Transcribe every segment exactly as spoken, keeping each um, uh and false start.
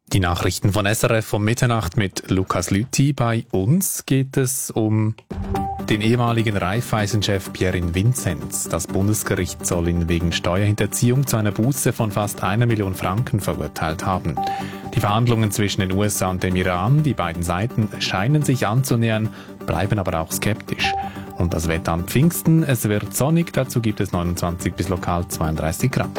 Die Nachrichten von S R F um Mitternacht mit Lukas Lüthi. Bei uns geht es um den ehemaligen Raiffeisen-Chef Pierin Vinzenz. Das Bundesgericht soll ihn wegen Steuerhinterziehung zu einer Buße von fast einer Million Franken verurteilt haben. Die Verhandlungen zwischen den U S A und dem Iran, die beiden Seiten scheinen sich anzunähern, bleiben aber auch skeptisch. Und das Wetter an Pfingsten, es wird sonnig, dazu gibt es neunundzwanzig bis lokal zweiunddreißig Grad.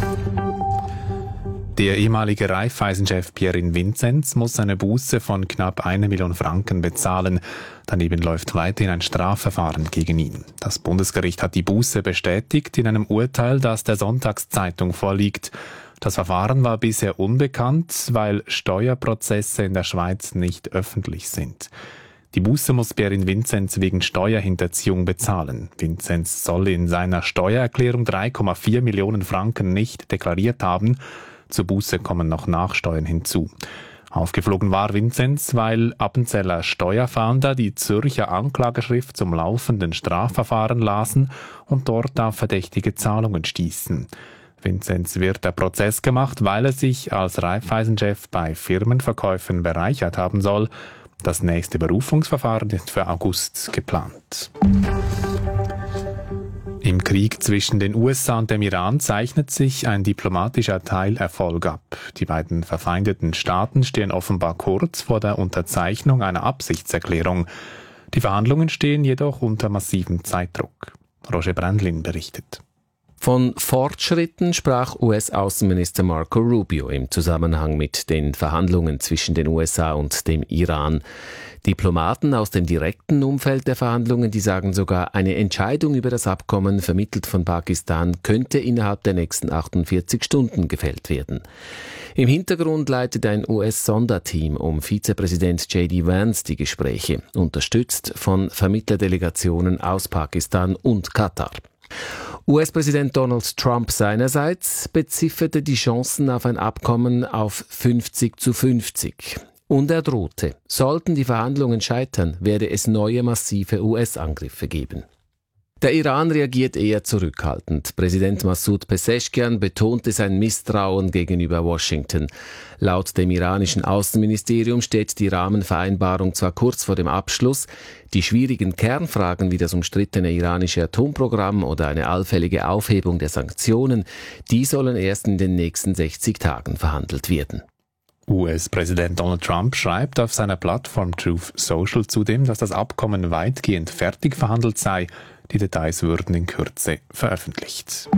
Der ehemalige Raiffeisen-Chef Pierin Vinzenz muss eine Buße von knapp eine Million Franken bezahlen. Daneben läuft weiterhin ein Strafverfahren gegen ihn. Das Bundesgericht hat die Buße bestätigt in einem Urteil, das der Sonntagszeitung vorliegt. Das Verfahren war bisher unbekannt, weil Steuerprozesse in der Schweiz nicht öffentlich sind. Die Buße muss Pierin Vinzenz wegen Steuerhinterziehung bezahlen. Vinzenz soll in seiner Steuererklärung drei Komma vier Millionen Franken nicht deklariert haben. Zur Buße kommen noch Nachsteuern hinzu. Aufgeflogen war Vinzenz, weil Appenzeller Steuerfahnder die Zürcher Anklageschrift zum laufenden Strafverfahren lasen und dort auf verdächtige Zahlungen stießen. Vinzenz wird der Prozess gemacht, weil er sich als Raiffeisen-Chef bei Firmenverkäufen bereichert haben soll. Das nächste Berufungsverfahren ist für August geplant. Im Krieg zwischen den U S A und dem Iran zeichnet sich ein diplomatischer Teilerfolg ab. Die beiden verfeindeten Staaten stehen offenbar kurz vor der Unterzeichnung einer Absichtserklärung. Die Verhandlungen stehen jedoch unter massivem Zeitdruck. Roger Brandlin berichtet. Von Fortschritten sprach U S-Außenminister Marco Rubio im Zusammenhang mit den Verhandlungen zwischen den U S A und dem Iran. Diplomaten aus dem direkten Umfeld der Verhandlungen, die sagen sogar, eine Entscheidung über das Abkommen, vermittelt von Pakistan, könnte innerhalb der nächsten achtundvierzig Stunden gefällt werden. Im Hintergrund leitet ein U S-Sonderteam um Vizepräsident J D Vance die Gespräche, unterstützt von Vermittlerdelegationen aus Pakistan und Katar. U S-Präsident Donald Trump seinerseits bezifferte die Chancen auf ein Abkommen auf fünfzig zu fünfzig. Und er drohte, sollten die Verhandlungen scheitern, werde es neue massive U S-Angriffe geben. Der Iran reagiert eher zurückhaltend. Präsident Massoud Pezeshkian betonte sein Misstrauen gegenüber Washington. Laut dem iranischen Außenministerium steht die Rahmenvereinbarung zwar kurz vor dem Abschluss, die schwierigen Kernfragen wie das umstrittene iranische Atomprogramm oder eine allfällige Aufhebung der Sanktionen, die sollen erst in den nächsten sechzig Tagen verhandelt werden. U S-Präsident Donald Trump schreibt auf seiner Plattform Truth Social zudem, dass das Abkommen weitgehend fertig verhandelt sei. Die Details würden in Kürze veröffentlicht.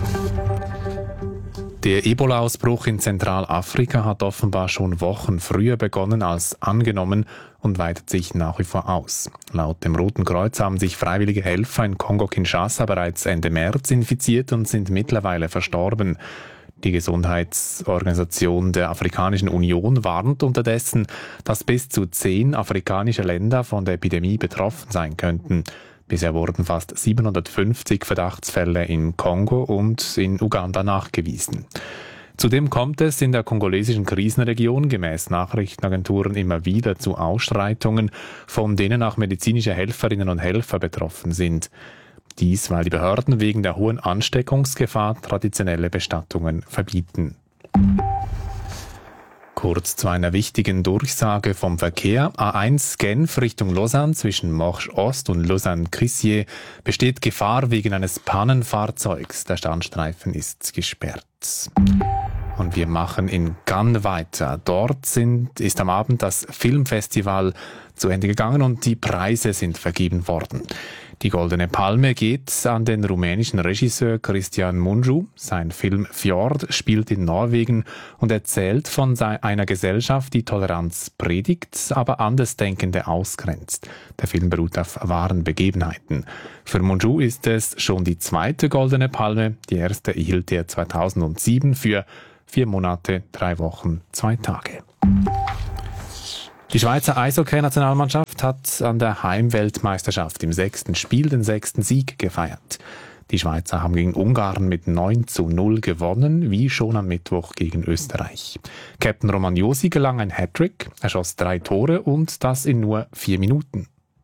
Der Ebola-Ausbruch in Zentralafrika hat offenbar schon Wochen früher begonnen als angenommen und weitet sich nach wie vor aus. Laut dem Roten Kreuz haben sich freiwillige Helfer in Kongo-Kinshasa bereits Ende März infiziert und sind mittlerweile verstorben. Die Gesundheitsorganisation der Afrikanischen Union warnt unterdessen, dass bis zu zehn afrikanische Länder von der Epidemie betroffen sein könnten. Bisher wurden fast siebenhundertfünfzig Verdachtsfälle in Kongo und in Uganda nachgewiesen. Zudem kommt es in der kongolesischen Krisenregion gemäß Nachrichtenagenturen immer wieder zu Ausschreitungen, von denen auch medizinische Helferinnen und Helfer betroffen sind. Dies, weil die Behörden wegen der hohen Ansteckungsgefahr traditionelle Bestattungen verbieten. Kurz zu einer wichtigen Durchsage vom Verkehr. A eins Genf Richtung Lausanne zwischen Morges Ost und Lausanne-Crissier besteht Gefahr wegen eines Pannenfahrzeugs. Der Standstreifen ist gesperrt. Und wir machen in Cannes weiter. Dort sind, ist am Abend das Filmfestival zu Ende gegangen und die Preise sind vergeben worden. Die Goldene Palme geht an den rumänischen Regisseur Cristian Mungiu. Sein Film Fjord spielt in Norwegen und erzählt von einer Gesellschaft, die Toleranz predigt, aber Andersdenkende ausgrenzt. Der Film beruht auf wahren Begebenheiten. Für Mungiu ist es schon die zweite Goldene Palme. Die erste erhielt er zweitausendsieben für vier Monate, drei Wochen, zwei Tage. Die Schweizer Eishockey-Nationalmannschaft hat an der Heimweltmeisterschaft im sechsten Spiel den sechsten Sieg gefeiert. Die Schweizer haben gegen Ungarn mit neun zu null gewonnen, wie schon am Mittwoch gegen Österreich. Captain Roman Josi gelang ein Hattrick, er schoss drei Tore und das in nur vier Minuten.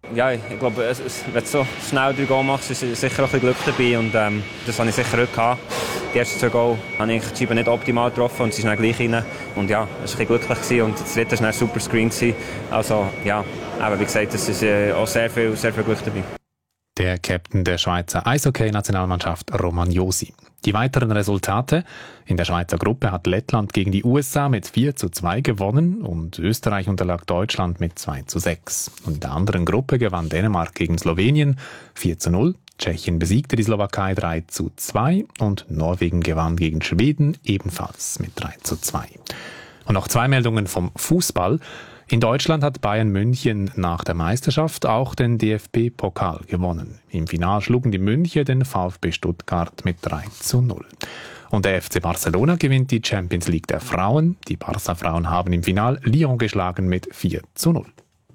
Ja, ich glaube, es, es, wenn du so schnell drei Goal machst, ist sicher auch ein bisschen Glück dabei. Und ähm, das habe ich sicher heute gehabt. Die ersten zwei Goal habe ich die Scheibe nicht optimal getroffen und sie ist dann gleich rein. Und ja, es war ein bisschen glücklich gewesen. Und das dritte war ein super Screen gewesen. Also ja, aber wie gesagt, es ist äh, auch sehr viel, sehr viel Glück dabei. Der Captain der Schweizer Eishockey-Nationalmannschaft Roman Josi. Die weiteren Resultate: In der Schweizer Gruppe hat Lettland gegen die U S A mit vier zu zwei gewonnen und Österreich unterlag Deutschland mit zwei zu sechs. Und in der anderen Gruppe gewann Dänemark gegen Slowenien vier zu null, Tschechien besiegte die Slowakei drei zu zwei und Norwegen gewann gegen Schweden ebenfalls mit drei zu zwei. Und noch zwei Meldungen vom Fußball. In Deutschland hat Bayern München nach der Meisterschaft auch den D F B-Pokal gewonnen. Im Finale schlugen die Müncher den VfB Stuttgart mit drei zu null. Und der F C Barcelona gewinnt die Champions League der Frauen. Die Barca-Frauen haben im Finale Lyon geschlagen mit vier zu null.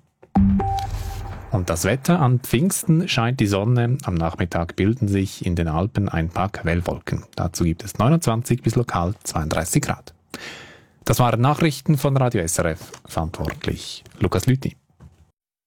Und das Wetter: An Pfingsten scheint die Sonne, am Nachmittag bilden sich in den Alpen ein paar Quellwolken. Dazu gibt es neunundzwanzig bis lokal zweiunddreißig Grad. Das waren Nachrichten von Radio S R F. Verantwortlich Lukas Lüthi.